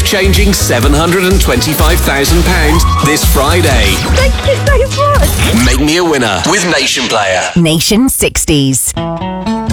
life-changing £725,000 this Friday. Thank you so much. Make me a winner with Nation Player. Nation 60s.